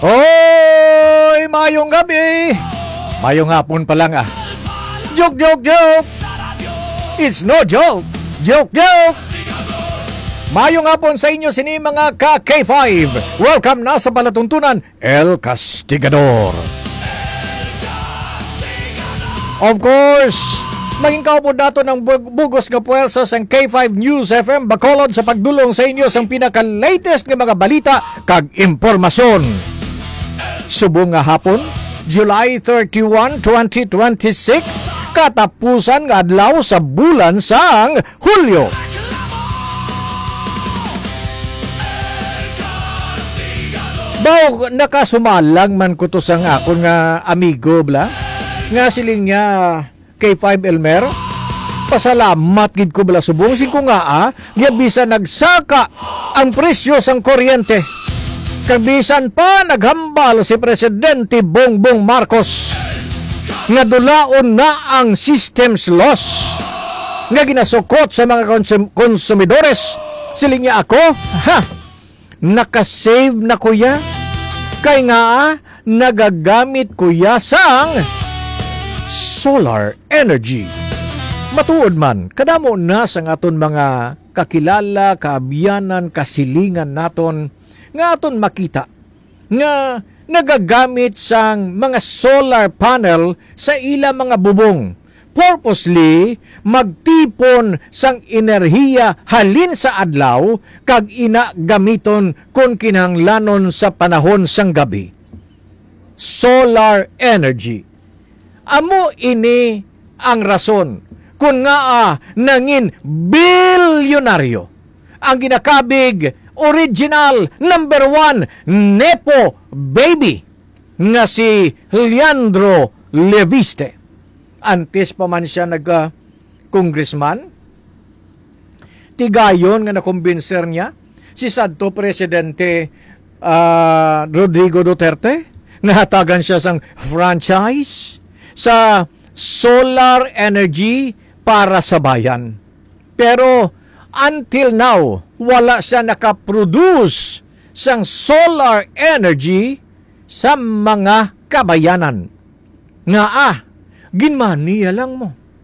Hoy! Mayong gabi! Mayong hapon pa lang ah. Joke, joke, joke! It's no joke! Joke, joke! Mayong hapon sa inyo sini mga ka-K5. Welcome na sa palatuntunan El Castigador. Of course, maging kaupod nato ng bugos nga puwersa sa K5 News FM Bacolod sa pagdulong sa inyo sa pinaka-latest nga mga balita kag impormasyon. Subong nga hapon, July 31, 2026, katapusan nga adlaw sa bulan sang Hulyo. Baw nakasumalang man ko to sang akon nga amigo bla nga siling niya K5 Elmer. Pasalamat gid ko bala subong sing ko nga nga bisa nagsaka ang presyo sang kuryente. Kag bisan pa naghambal si Presidente Bongbong Marcos nga dulaon na ang systems loss nga ginasukot sa mga konsumidores. Siling niya ako, nakasave na kuya kay nga nagagamit kuya sang solar energy. Matuod man, kadamo na sa aton mga kakilala, kaabiyanan, kasilingan naton nga aton makita nga nagagamit sang mga solar panel sa ila mga bubong. Purposely magtipon sang enerhiya halin sa adlaw kag ina gamiton kung kinahanglanon sa panahon sang gabi. Solar energy. Amo ini ang rason kung nga nangin bilyonaryo ang ginakabig original number 1 Nepo baby nga si Leandro Leviste. Antes pa man siya nag-congressman, tigayon nga nakumbinser niya si Sadto Presidente Rodrigo Duterte nga hatagan siya sang franchise sa solar energy para sa bayan. Pero until now, wala siya nakaproduce sang solar energy sa mga kabayanan. Nga ginmaniya lang mo.